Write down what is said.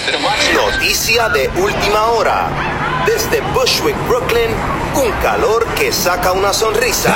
Noticia de última hora. Desde Bushwick, Brooklyn, un calor que saca una sonrisa.